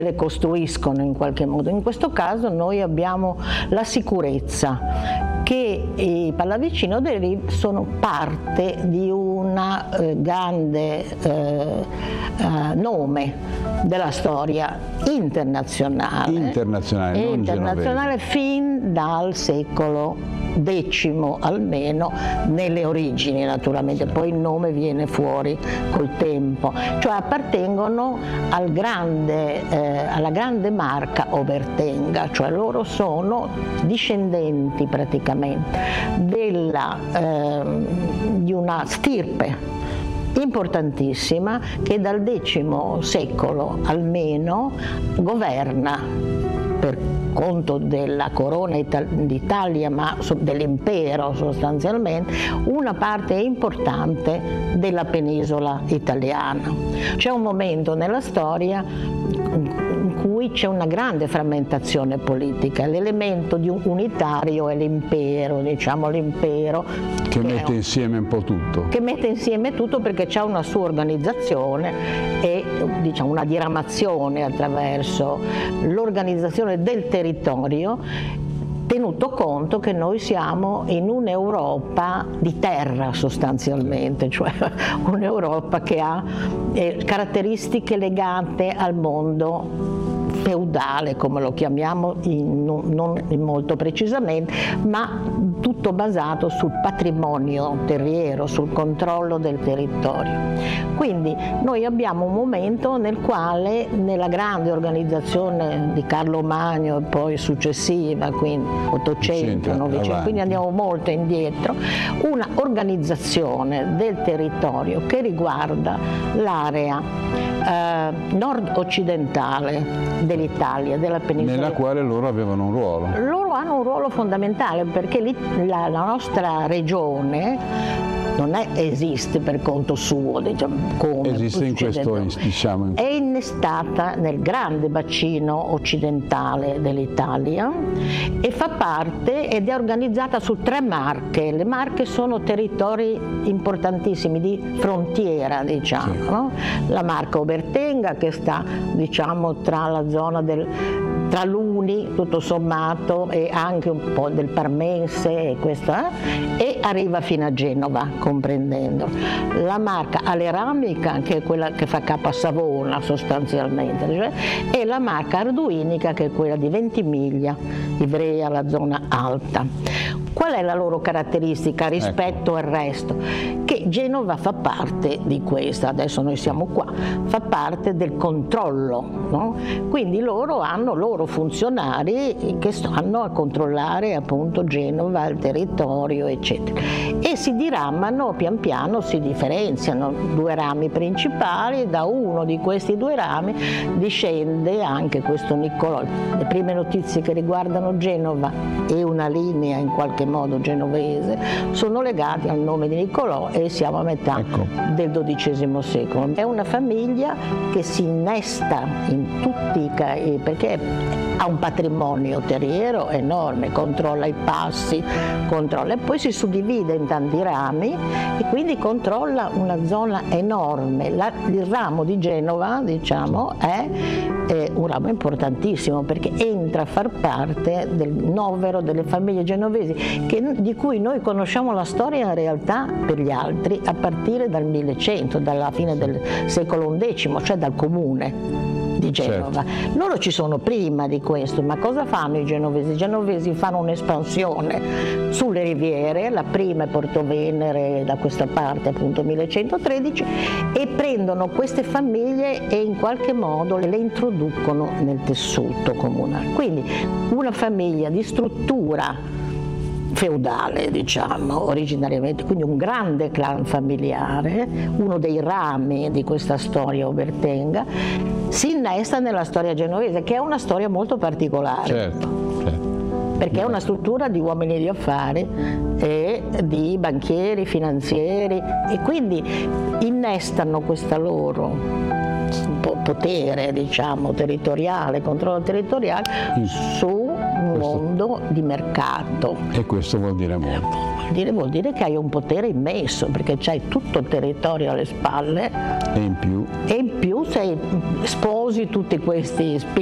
le costruiscono in qualche modo. In questo caso noi abbiamo la sicurezza che i Pallavicino sono parte di una grande nome della storia internazionale fin dal secolo X almeno, nelle origini naturalmente, poi il nome viene fuori col tempo, cioè appartengono alla grande marca Obertenga, cioè loro sono discendenti praticamente di una stirpe importantissima che dal X secolo almeno governa per conto della corona d'Italia, ma dell'impero sostanzialmente, una parte importante della penisola italiana. C'è un momento nella storia in cui c'è una grande frammentazione politica, l'elemento unitario è l'impero, l'impero che mette insieme un po' tutto. Che mette insieme tutto perché c'è una sua organizzazione e una diramazione attraverso l'organizzazione del territorio, tenuto conto che noi siamo in un'Europa di terra sostanzialmente, cioè un'Europa che ha caratteristiche legate al mondo feudale, come lo chiamiamo, non molto precisamente, ma tutto basato sul patrimonio terriero, sul controllo del territorio. Quindi noi abbiamo un momento nel quale, nella grande organizzazione di Carlo Magno e poi successiva, quindi 800, 900, quindi andiamo molto indietro, una organizzazione del territorio che riguarda l'area nord-occidentale dell'Italia, della penisola. Nella quale loro avevano un ruolo. Loro hanno un ruolo fondamentale perché la nostra regione non esiste per conto suo, come esiste in questo, è innestata nel grande bacino occidentale dell'Italia e fa parte ed è organizzata su 3 marche. Le marche sono territori importantissimi di frontiera, no? La marca Obertenga che sta tra la zona tra l'Uni, tutto sommato, e anche un po' del Parmense e arriva fino a Genova, comprendendo. La marca Aleramica, che è quella che fa capo a Savona sostanzialmente, e la marca Arduinica, che è quella di Ventimiglia, Ivrea, la zona alta. Qual è la loro caratteristica rispetto al resto? Che Genova fa parte di questa, adesso noi siamo qua, fa parte del controllo, no? Quindi loro hanno loro funzionari che stanno a controllare appunto Genova, il territorio, eccetera. E si diramano pian piano, si differenziano 2 rami principali, da uno di questi 2 rami discende anche questo Niccolò. Le prime notizie che riguardano Genova e una linea in qualche modo genovese sono legati al nome di Niccolò e siamo a metà del XII secolo. È una famiglia che si innesta in tutti perché ha un patrimonio terriero enorme, controlla i passi, e poi si suddivide in tanti rami e quindi controlla una zona enorme. Il ramo di Genova, è un ramo importantissimo perché entra a far parte del novero delle famiglie genovesi di cui noi conosciamo la storia in realtà per gli altri a partire dal 1100, dalla fine del secolo XI, cioè dal comune di Genova. Certo. Loro ci sono prima di questo, ma cosa fanno i genovesi? I genovesi fanno un'espansione sulle riviere, la prima è Portovenere, da questa parte appunto 1113, e prendono queste famiglie e in qualche modo le introducono nel tessuto comunale. Quindi una famiglia di struttura feudale, originariamente, quindi un grande clan familiare, uno dei rami di questa storia obertenga, si innesta nella storia genovese, che è una storia molto particolare. Certo. Perché è una struttura di uomini di affari e di banchieri, finanzieri, e quindi innestano questa loro potere, territoriale, controllo territoriale su mondo di mercato. E questo vuol dire molto. Vuol dire che hai un potere immenso, perché c'hai tutto il territorio alle spalle E in più e in più sposi tutti questi